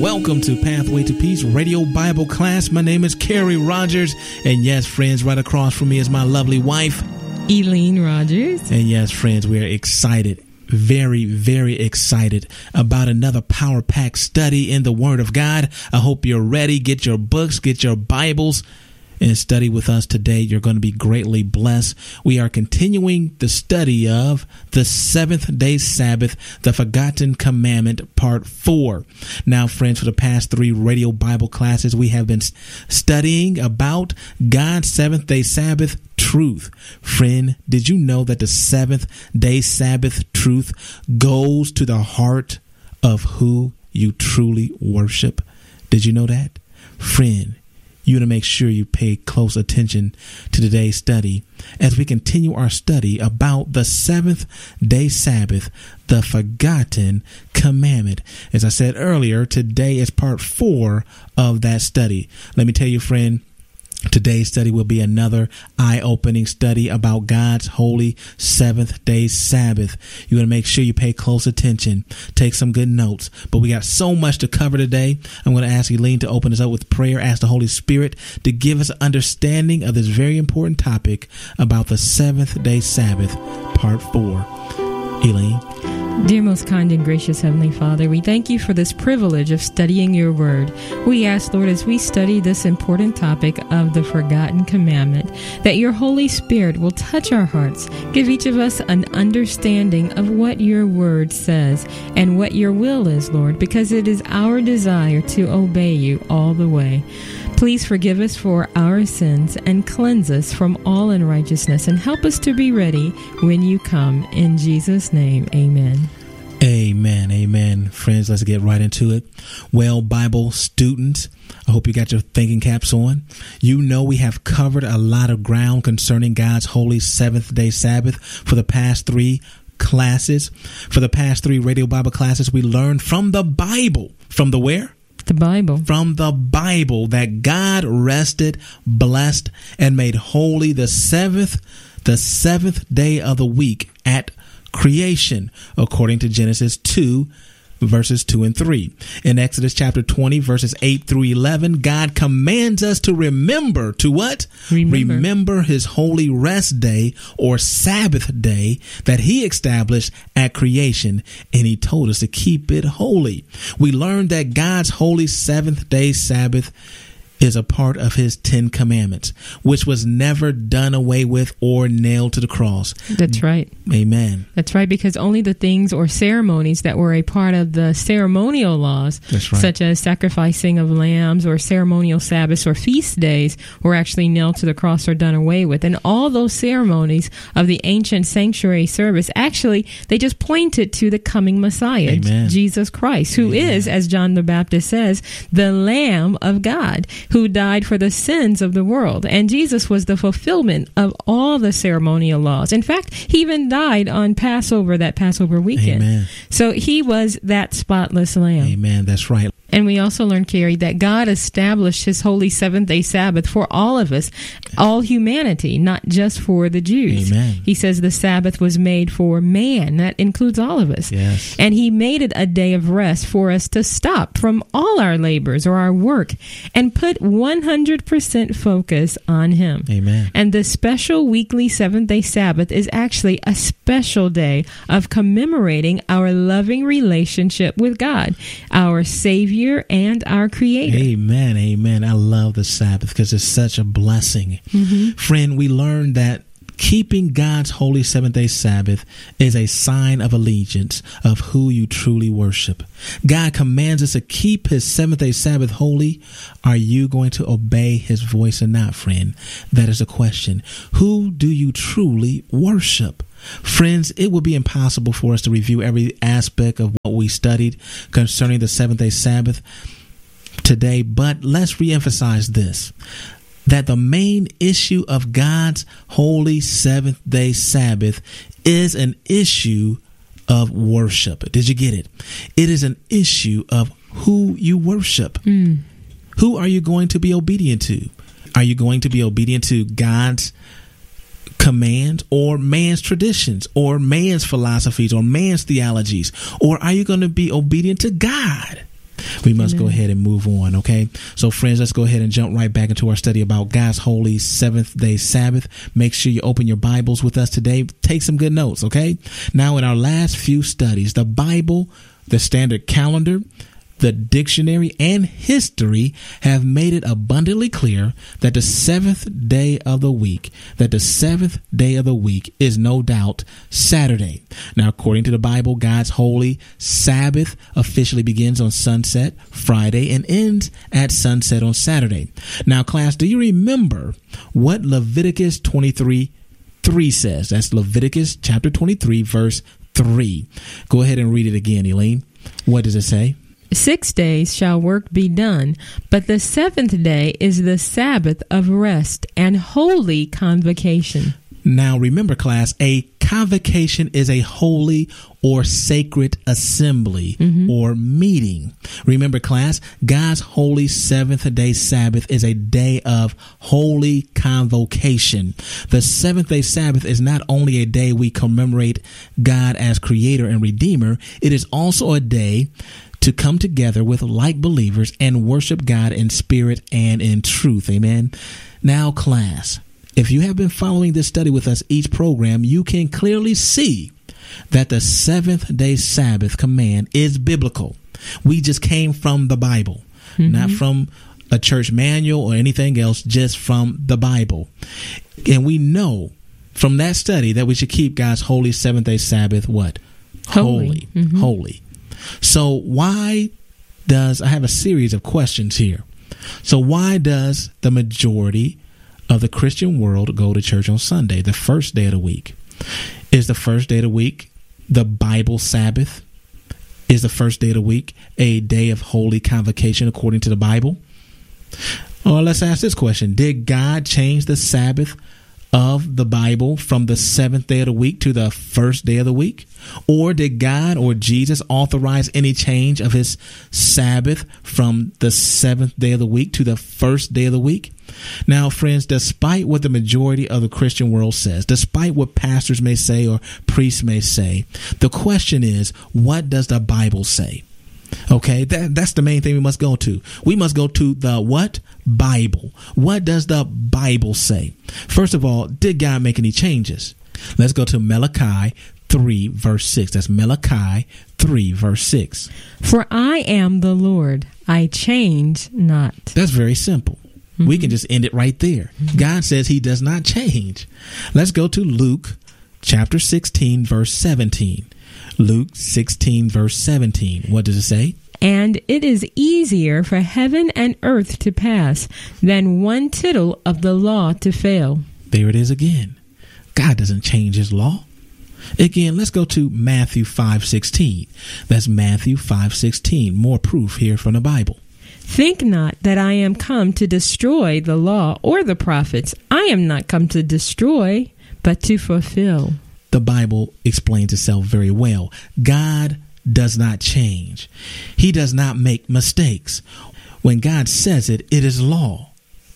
welcome to Pathway to Peace Radio Bible Class. My name is Carrie Rogers, and yes, friends, right across from me is my lovely wife, Eileen Rogers. And yes, friends, we are excited, very, very excited about another power-packed study in the Word of God. I hope you're ready. Get your books, get your Bibles, and study with us today. You're going to be greatly blessed. We are continuing the study of the seventh-day Sabbath, the Forgotten Commandment, Part 4. Now, friends, for the past 3 radio Bible classes, we have been studying about God's seventh-day Sabbath truth. Friend, did you know that the seventh-day Sabbath truth goes to the heart of who you truly worship? Did you know that? Friend, you want to make sure you pay close attention to today's study as we continue our study about the seventh-day Sabbath, the Forgotten Commandment. As I said earlier, today is part 4 of that study. Let me tell you, friend, today's study will be another eye-opening study about God's holy seventh-day Sabbath. You want to make sure you pay close attention. Take some good notes. But we got so much to cover today. I'm going to ask Eileen to open us up with prayer. Ask the Holy Spirit to give us understanding of this very important topic about the seventh-day Sabbath, Part 4. Eileen. Dear most kind and gracious Heavenly Father, we thank you for this privilege of studying your word. We ask, Lord, as we study this important topic of the forgotten commandment, that your Holy Spirit will touch our hearts, give each of us an understanding of what your word says and what your will is, Lord, because it is our desire to obey you all the way. Please forgive us for our sins and cleanse us from all unrighteousness and help us to be ready when you come. In Jesus' name, amen. Amen. Amen. Friends, let's get right into it. Well, Bible students, I hope you got your thinking caps on. You know we have covered a lot of ground concerning God's holy seventh-day Sabbath for the past 3 classes. For the past 3 radio Bible classes, we learned from the Bible. From the where? The Bible. From the Bible that God rested, blessed, and made holy the seventh day of the week at creation, according to Genesis 2, verses 2 and 3. In Exodus chapter 20, verses 8 through 11, God commands us to remember, to what? Remember his holy rest day or Sabbath day that he established at creation, and he told us to keep it holy. We learned that God's holy seventh-day Sabbath is a part of his 10 commandments, which was never done away with or nailed to the cross. That's right. Amen. That's right, because only the things or ceremonies that were a part of the ceremonial laws, That's right, such as sacrificing of lambs or ceremonial Sabbaths or feast days, were actually nailed to the cross or done away with. And all those ceremonies of the ancient sanctuary service, actually, they just pointed to the coming Messiah, Amen, Jesus Christ, who Amen, is, as John the Baptist says, the Lamb of God, who died for the sins of the world. And Jesus was the fulfillment of all the ceremonial laws. In fact, he even died on Passover, that Passover weekend. Amen. So he was that spotless lamb. Amen. That's right. And we also learned, Carrie, that God established his holy seventh-day Sabbath for all of us, all humanity, not just for the Jews. Amen. He says the Sabbath was made for man. That includes all of us. Yes. And he made it a day of rest for us to stop from all our labors or our work and put 100% focus on him. Amen. And the special weekly seventh-day Sabbath is actually a special day of commemorating our loving relationship with God, our Savior and our Creator. Amen. Amen. I love the Sabbath because it's such a blessing. Mm-hmm. Friend, we learned that keeping God's holy seventh-day Sabbath is a sign of allegiance of who you truly worship. God commands us to keep his seventh-day Sabbath holy. Are you going to obey his voice or not, friend? That is a question. Who do you truly worship? Friends, it would be impossible for us to review every aspect of what we studied concerning the seventh-day Sabbath today, but let's reemphasize this, that the main issue of God's holy seventh-day Sabbath is an issue of worship. Did you get it? It is an issue of who you worship. Who are you going to be obedient to? Are you going to be obedient to God's commands or man's traditions or man's philosophies or man's theologies? Or are you going to be obedient to God? We must go ahead and move on, okay? So, friends, let's go ahead and jump right back into our study about God's holy seventh-day Sabbath. Make sure you open your Bibles with us today. Take some good notes, okay? Now, in our last few studies, the Bible, the standard calendar, the dictionary, and history have made it abundantly clear that the seventh day of the week is no doubt Saturday. Now, according to the Bible, God's holy Sabbath officially begins on sunset Friday and ends at sunset on Saturday. Now, class, do you remember what Leviticus 23:3 says? That's Leviticus chapter 23, verse 3. Go ahead and read it again, Elaine. What does it say? 6 days shall work be done, but the seventh day is the Sabbath of rest and holy convocation. Now, remember, class, a convocation is a holy or sacred assembly or meeting. Remember, class, God's holy seventh-day Sabbath is a day of holy convocation. The seventh-day Sabbath is not only a day we commemorate God as creator and redeemer, it is also a day to come together with like believers and worship God in spirit and in truth. Amen. Now, class, if you have been following this study with us each program, you can clearly see that the seventh-day Sabbath command is biblical. We just came from the Bible, not from a church manual or anything else, just from the Bible. And we know from that study that we should keep God's holy seventh-day Sabbath what? Holy. Holy. So why does, I have a series of questions here. So why does the majority of the Christian world go to church on Sunday, the first day of the week? Is the first day of the week the Bible Sabbath? Is the first day of the week a day of holy convocation according to the Bible? Or let's ask this question. Did God change the Sabbath of the Bible from the seventh day of the week to the first day of the week? Or did God or Jesus authorize any change of his Sabbath from the seventh day of the week to the first day of the week? Now, friends, despite what the majority of the Christian world says, despite what pastors may say or priests may say, the question is, what does the Bible say? Okay, that's the main thing we must go to. We must go to the what? Bible. What does the Bible say? First of all, did God make any changes? Let's go to Malachi 3, verse 6. That's Malachi 3, verse 6. For I am the Lord, I change not. That's very simple. We can just end it right there. God says he does not change. Let's go to Luke chapter 16, verse 17. Luke 16, verse 17. What does it say? And it is easier for heaven and earth to pass than one tittle of the law to fail. There it is again. God doesn't change his law. Again, let's go to Matthew 5:16. That's Matthew 5:16. More proof here from the Bible. Think not that I am come to destroy the law or the prophets. I am not come to destroy, but to fulfill. The Bible explains itself very well. God does not change. He does not make mistakes. When God says it, it is law.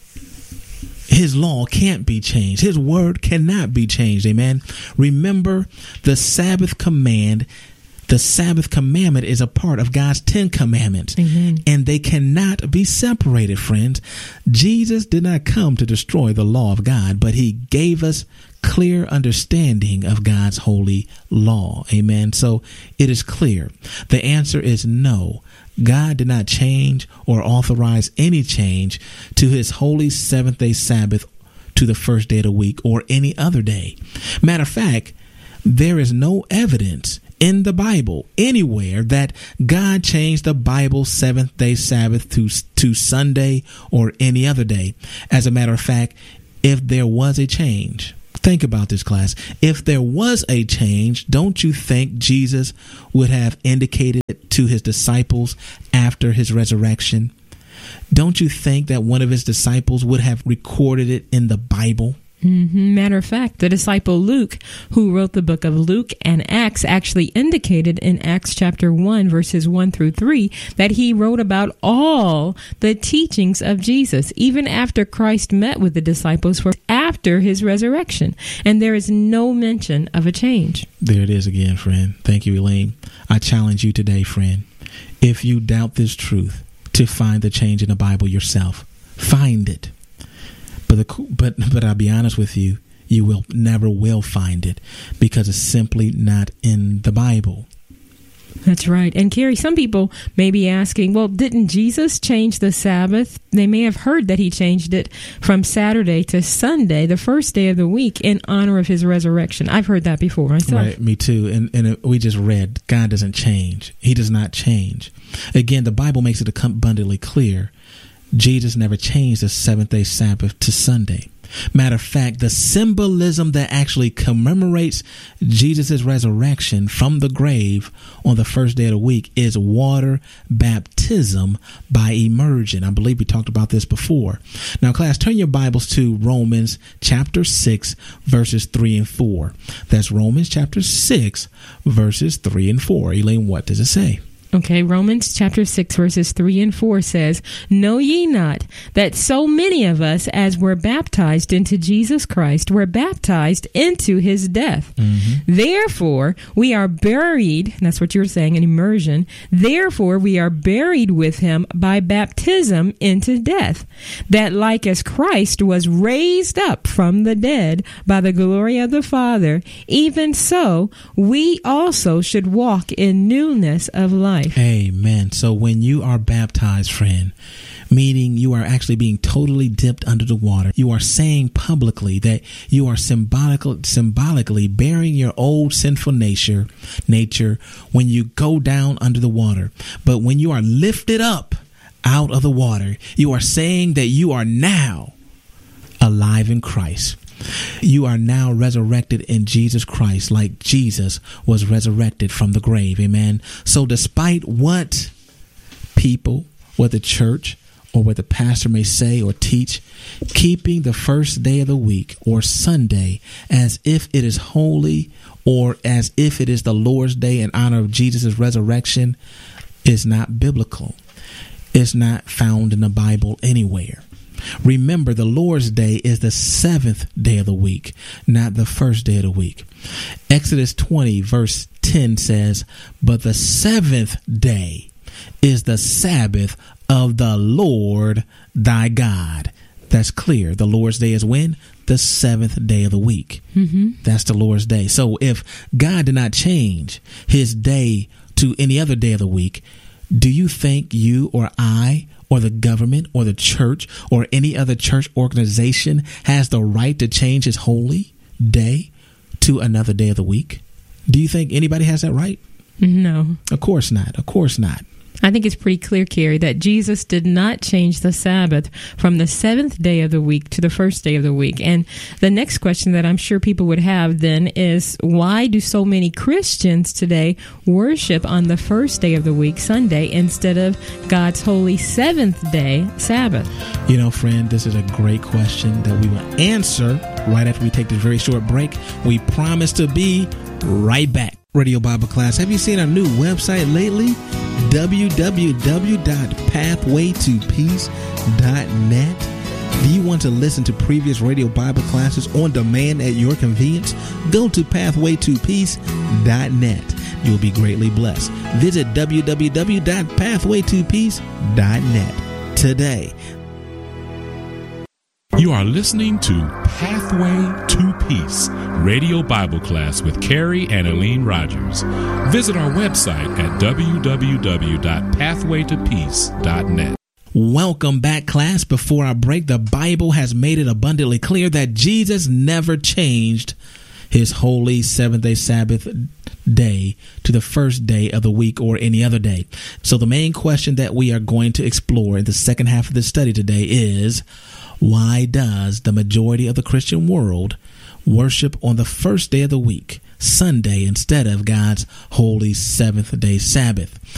His law can't be changed. His word cannot be changed. Amen. Remember, the Sabbath command. The Sabbath commandment is a part of God's 10 commandments. Amen. And they cannot be separated, friends. Jesus did not come to destroy the law of God, but he gave us clear understanding of God's holy law. Amen. So it is clear. The answer is no. God did not change or authorize any change to his holy seventh-day Sabbath to the first day of the week or any other day. Matter of fact, there is no evidence in the Bible anywhere that God changed the Bible seventh-day Sabbath to Sunday or any other day. As a matter of fact, if there was a change, think about this, class. If there was a change, don't you think Jesus would have indicated it to his disciples after his resurrection? Don't you think that one of his disciples would have recorded it in the Bible? Matter of fact, the disciple Luke, who wrote the book of Luke and Acts, actually indicated in Acts chapter 1, verses 1 through 3, that he wrote about all the teachings of Jesus, even after Christ met with the disciples for after his resurrection. And there is no mention of a change. There it is again, friend. Thank you, Elaine. I challenge you today, friend. if you doubt this truth, to find the change in the Bible yourself. Find it. But I'll be honest with you, you will never find it because it's simply not in the Bible. That's right. And Carrie, some people may be asking, well, didn't Jesus change the Sabbath? They may have heard that he changed it from Saturday to Sunday, the first day of the week, in honor of his resurrection. I've heard that before myself. Right, me too. And we just read, God doesn't change. He does not change. Again, the Bible makes it abundantly clear. Jesus never changed the seventh-day Sabbath to Sunday. Matter of fact, the symbolism that actually commemorates Jesus' resurrection from the grave on the first day of the week is water baptism by immersion. I believe we talked about this before. Now, class, turn your Bibles to Romans chapter 6, verses 3 and 4. That's Romans chapter 6, verses 3 and 4. Elaine, what does it say? Okay, Romans chapter 6, verses 3 and 4 says, "Know ye not that so many of us as were baptized into Jesus Christ were baptized into his death? Therefore we are buried," that's what you're saying, an immersion, "therefore we are buried with him by baptism into death, that like as Christ was raised up from the dead by the glory of the Father, even so we also should walk in newness of life." Amen. So when you are baptized, friend, meaning you are actually being totally dipped under the water, you are saying publicly that you are symbolically bearing your old sinful nature when you go down under the water. But when you are lifted up out of the water, you are saying that you are now alive in Christ. You are now resurrected in Jesus Christ, like Jesus was resurrected from the grave. Amen. So despite what people, what the church or what the pastor may say or teach, keeping the first day of the week or Sunday as if it is holy or as if it is the Lord's day in honor of Jesus' resurrection is not biblical. It's not found in the Bible anywhere. Remember, the Lord's Day is the seventh day of the week, not the first day of the week. Exodus 20, verse 10 says, "But the seventh day is the Sabbath of the Lord thy God." That's clear. The Lord's Day is when? The seventh day of the week. That's the Lord's Day. So if God did not change his day to any other day of the week, do you think you or I or the government or the church or any other church organization has the right to change his holy day to another day of the week? Do you think anybody has that right? No. Of course not. Of course not. I think it's pretty clear, Carrie, that Jesus did not change the Sabbath from the seventh day of the week to the first day of the week. And the next question that I'm sure people would have then is, why do so many Christians today worship on the first day of the week, Sunday, instead of God's holy seventh day, Sabbath? You know, friend, this is a great question that we will answer right after we take this very short break. We promise to be right back. Radio Bible Class, have you seen our new website lately? www.pathwaytopeace.net. Do you want to listen to previous Radio Bible classes on demand at your convenience? Go to pathwaytopeace.net. You'll be greatly blessed. Visit www.pathwaytopeace.net today. You are listening to Pathway to Peace, Radio Bible Class with Carrie and Elaine Rogers. Visit our website at www.pathwaytopeace.net. Welcome back, class. Before I break, the Bible has made it abundantly clear that Jesus never changed his holy seventh-day Sabbath day to the first day of the week or any other day. So the main question that we are going to explore in the second half of this study today is, why does the majority of the Christian world worship on the first day of the week, Sunday, instead of God's holy seventh-day Sabbath?